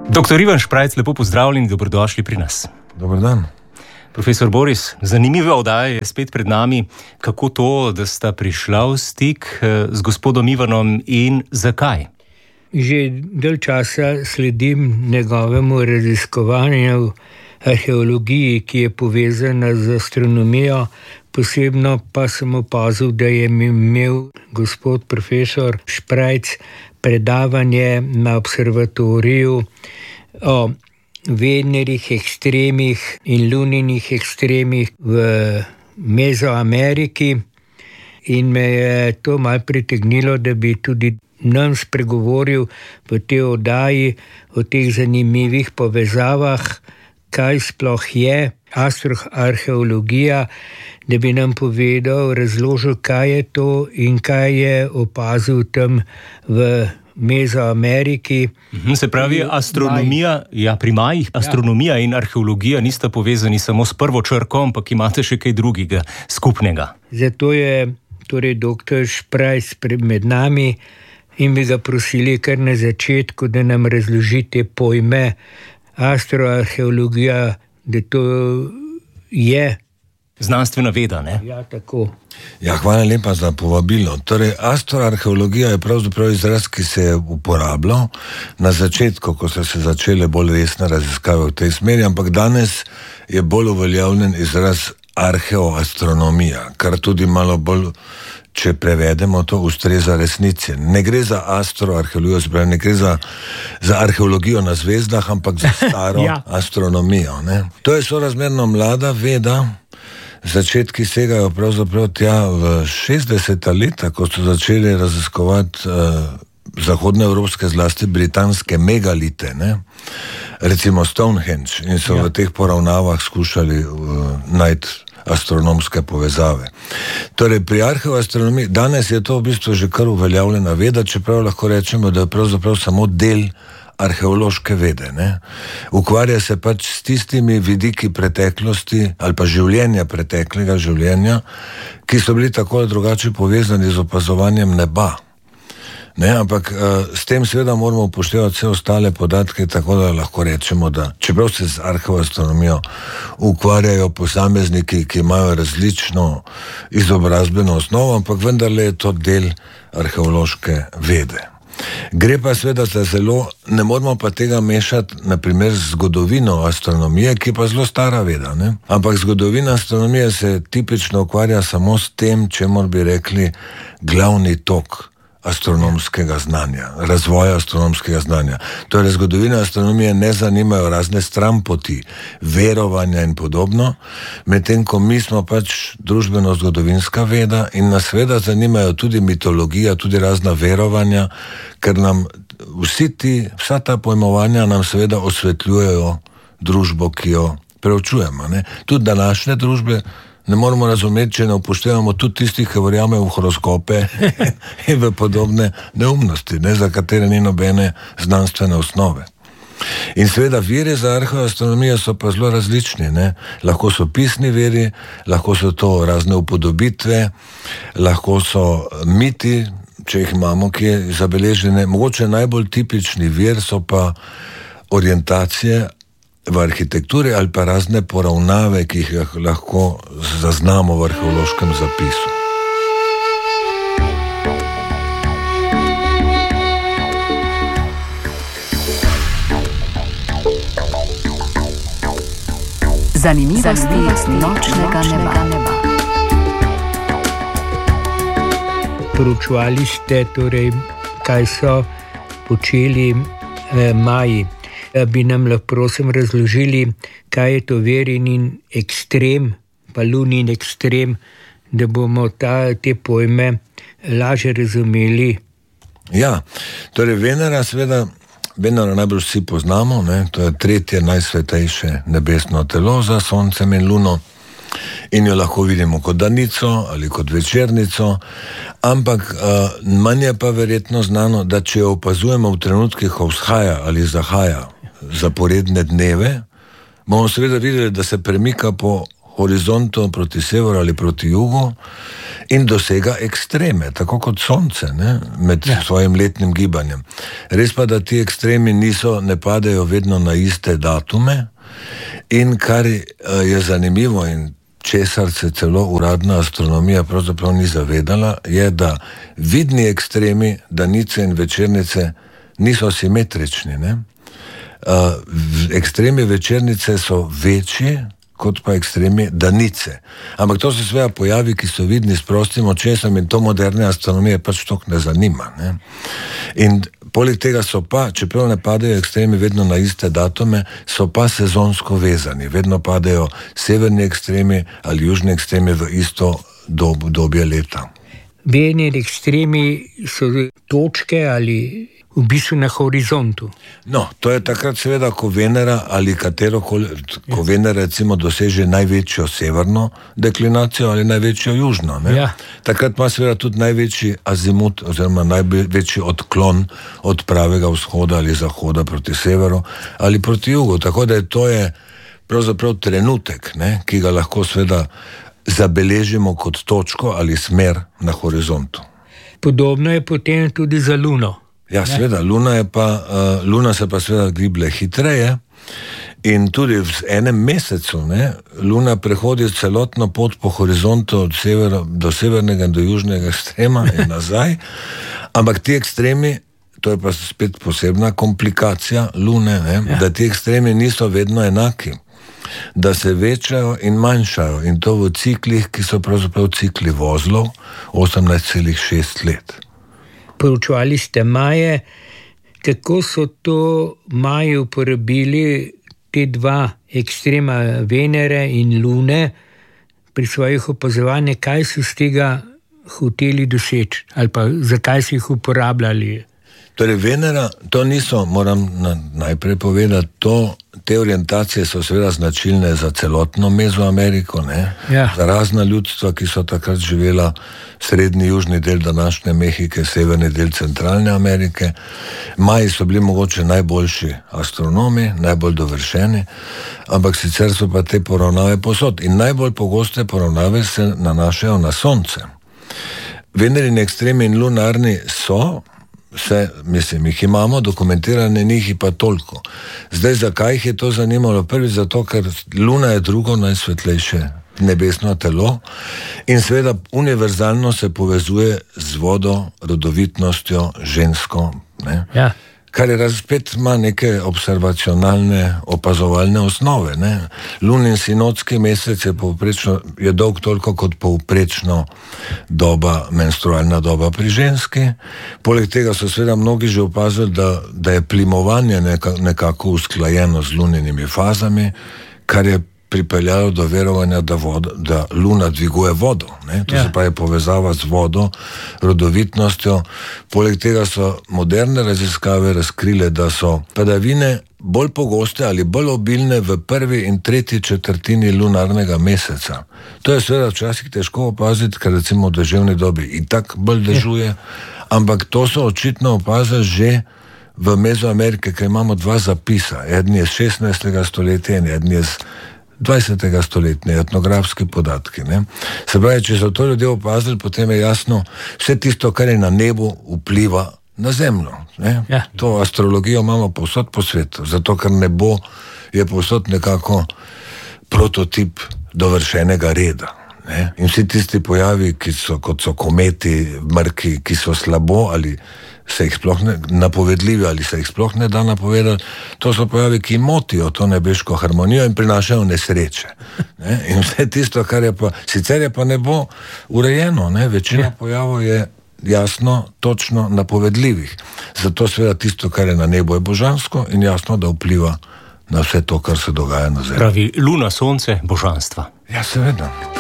Doktor Ivan Šprajc, lepo pozdravljeni in dobrodošli pri nas. Dober dan. Profesor Boris, zanimiva oddaja je spet pred nami. Kako to, da sta prišla v stik z gospodom Ivanom in zakaj? Že dalj časa sledim njegovemu raziskovanju v arheologiji, ki je povezana z astronomijo. Posebno pa sem opazil, da je imel gospod profesor Šprajc predavanje na observatoriju o Venerih ekstremih in Luninih ekstremih v Mezoameriki in me je to malo pritegnilo, da bi tudi nam spregovoril v tej oddaji o teh zanimivih povezavah, kaj sploh je astroarheologija, da bi nam povedal, razložil, kaj je to in kaj je opazil tam v Mezoameriki. Se pravi, astronomija, pri Majih, astronomija in arheologija nista povezani samo s prvo črko, ampak imate še kaj drugega skupnega. Zato je torej doktor Šprajc med nami in bi ga prosili kar na začetku, da nam razložite pojme astroarheologija, da to je znanstvena veda, ne? Ja, tako. Ja, hvala lepa za povabilo. Torej, astroarheologija je pravzaprav izraz, ki se je uporabljal na začetku, ko so se začele bolj resne raziskave v tej smeri, ampak danes je bolj uveljavljen izraz arheoastronomija, kar tudi malo bolj, če prevedemo to, ustreza resnici. Ne gre za astroarheologijo, ne gre za arheologijo na zvezdah, ampak za staro astronomijo. Ne? To je sorazmerno mlada veda. Začetki segajo pravzaprav tja v 60. leta, ko so začeli raziskovati zahodnoevropske, zlasti britanske megalite, ne? Recimo Stonehenge, in so v teh poravnavah skušali najti astronomske povezave. Torej, pri arheoastronomiji, danes je to v bistvu že kar uveljavljena veda, čeprav lahko rečemo, da je pravzaprav samo del arheološke vede. Ne? Ukvarja se pač s tistimi vidiki preteklosti ali pa preteklega življenja, ki so bili tako ali drugače povezani z opazovanjem neba. Ne, ampak s tem seveda moramo upoštevati vse ostale podatke, tako da lahko rečemo, da čeprav se z arheoastronomijo ukvarjajo posamezniki, ki imajo različno izobrazbeno osnovo, ampak vendarle je to del arheološke vede. Gre pa seveda za zelo, ne moramo pa tega mešati naprimer z zgodovino astronomije, ki je pa zelo stara veda, ne? Ampak zgodovina astronomije se tipično ukvarja samo s tem, čemur bi rekli glavni tok astronomskega znanja, razvoja astronomskega znanja. Torej, zgodovina astronomije ne zanimajo razne stranpoti, verovanja in podobno, medtem ko mi smo pač družbeno-zgodovinska veda in nas seveda zanimajo tudi mitologija, tudi razna verovanja, ker nam vsa ta pojmovanja nam seveda osvetljujejo družbo, ki jo preučujemo. Ne? Tudi današnje družbe ne moramo razumeti, če ne upoštevamo tudi tistih, ki verjamejo v horoskope in v podobne neumnosti, ne, za katere ni nobene znanstvene osnove. In seveda viri za arheoastronomijo so pa zelo različni. Ne. Lahko so pisni viri, lahko so to razne upodobitve, lahko so miti, če jih imamo, ki je zabeležene. Mogoče najbolj tipični vir so pa orientacije v arhitekturi ali pa razne poravnave, ki jih lahko zaznamo v arheološkem zapisu. Zanimivosti nočnega neba. Poročevali ste torej, kaj so počeli Maji. Bi nam lahko prosim razložili, kaj je to Verin ekstrem, pa Lunin ekstrem, da bomo te pojme lažje razumeli. Ja, torej Venera najbolj vsi poznamo, ne? To je tretje najsvetejše nebesno telo za Soncem in Luno in jo lahko vidimo kot danico ali kot večernico, ampak manj je pa verjetno znano, da če jo opazujemo v trenutkih, ko vzhaja ali zahaja zaporedne dneve, bomo seveda videli, da se premika po horizontu proti severu ali proti jugu in dosega ekstreme, tako kot sonce, ne, med svojim letnim gibanjem. Res pa, da ti ekstremi ne padajo vedno na iste datume in kar je zanimivo in česar se celo uradna astronomija pravzaprav ni zavedala, je, da vidni ekstremi, danice in večernice, niso simetrični, ne? Ekstremi večernice so večji kot pa ekstremi danice. Ampak to se seveda pojavi, ki so vidni s prostim očesom in to moderne astronomije pač toliko ne zanima. Ne? In poleg tega so pa, čeprav ne padajo ekstremi vedno na iste datume, so pa sezonsko vezani. Vedno padajo severni ekstremi ali južni ekstremi v isto dobje leta. Vedni ekstremi so točke ali v bistvu na horizontu. No, to je takrat seveda, ko Venera ali ko Venera recimo doseže največjo severno deklinacijo ali največjo južno. Ne? Ja. Takrat ima seveda tudi največji azimut oziroma največji odklon od pravega vzhoda ali zahoda proti severu ali proti jugu. Tako da to je pravzaprav trenutek, ne, ki ga lahko seveda zabeležimo kot točko ali smer na horizontu. Podobno je potem tudi za Luno. Ja, seveda, Luna se pa seveda giblje hitreje in tudi v enem mesecu, ne, Luna prehodi celotno pot po horizontu od do severnega in do južnega ekstrema in nazaj, ampak ti ekstremi, to je pa spet posebna komplikacija Lune, ne, da ti ekstremi niso vedno enaki, da se večajo in manjšajo in to v ciklih, ki so pravzaprav cikli vozlov, 18,6 let. Proučevali ste Maje, kako so to Maji uporabili te dva ekstrema Venere in Lune pri svojih opazovanjih, kaj so z tega hoteli doseči ali pa zakaj so jih uporabljali? Torej Venera, to niso, moram najprej povedati, te orientacije so seveda značilne za celotno Mezoameriko, ne? Ja. Za razna ljudstva, ki so takrat živela srednji južni del današnje Mehike, severni del centralne Amerike. Maji so bili mogoče najboljši astronomi, najbolj dovršeni, ampak sicer so pa te poravnave posod in najbolj pogoste poravnave se nanašajo na Sonce. Venerini ekstremi in lunarni jih imamo dokumentirane, njih pa toliko. Zdaj, zakaj jih je to zanimalo? Prvi zato, ker Luna je drugo najsvetlejše nebesno telo in seveda univerzalno se povezuje z vodo, rodovitnostjo, žensko. Ne? Ja. Kar je spet ima neke observacionalne, opazovalne osnove. Ne? Lunin sinodski mesec je dolg toliko kot povprečno menstrualna doba pri ženski. Poleg tega so seveda mnogi že opazili, da je plimovanje nekako usklajeno z luninimi fazami, kar je pripeljalo do verovanja, da Luna dviguje vodo. Ne? To se pa je povezava z vodo, rodovitnostjo. Poleg tega so moderne raziskave razkrile, da so padavine bolj pogoste ali bolj obilne v prvi in tretji četrtini lunarnega meseca. To je seveda včasih težko opaziti, ker recimo v deževni dobi itak bolj dežuje, ampak to so očitno opazili že v Mezoameriki, ker imamo dva zapisa. Eden je z 16. stoletja in eden je z 20. stoletne etnografske podatki. Ne? Se pravi, če so to ljudje opazili, potem je jasno, vse tisto, kar je na nebu, vpliva na zemljo. Ne? Ja. To astrologijo imamo povsod po svetu, zato ker nebo je povsod nekako prototip dovršenega reda. Ne? In vsi tisti pojavi, kot so kometi, mrki, ki so slabo ali se jih sploh napovedljivi ali se jih sploh ne da napovedati, to so pojavi, ki motijo to nebeško harmonijo in prinašajo nesreče. Ne? In vse tisto, kar je pa, sicer je pa nebo urejeno, ne? Večina pojavov je jasno, točno napovedljivih. Zato seveda tisto, kar je na nebu, je božansko in jasno, da vpliva na vse to, kar se dogaja na zemlji. Pravi Luna, Sonce, božanstva. Ja, seveda.